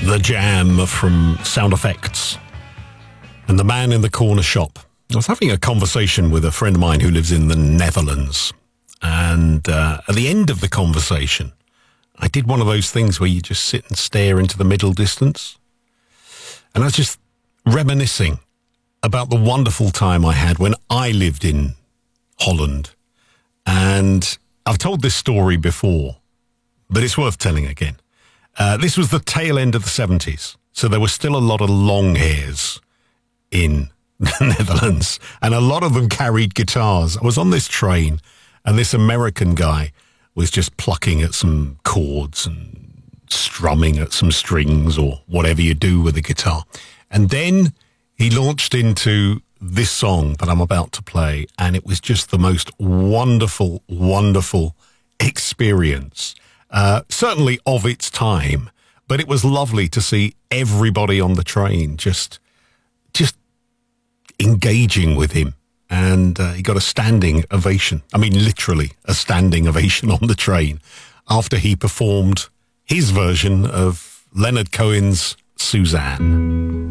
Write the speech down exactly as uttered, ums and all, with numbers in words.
The Jam from Sound Effects and The Man in the Corner Shop. I was having a conversation with a friend of mine who lives in the Netherlands, and uh, at the end of the conversation, I did one of those things where you just sit and stare into the middle distance, and I was just reminiscing about the wonderful time I had when I lived in Holland. And I've told this story before, but it's worth telling again. Uh, this was the tail end of the seventies, so there were still a lot of long hairs in the Netherlands, and a lot of them carried guitars. I was on this train, and this American guy was just plucking at some chords and strumming at some strings or whatever you do with a guitar. And then he launched into this song that I'm about to play, and it was just the most wonderful, wonderful experience. Uh, certainly of its time, but it was lovely to see everybody on the train just, just engaging with him. And uh, he got a standing ovation. I mean, literally a standing ovation on the train after he performed his version of Leonard Cohen's Suzanne.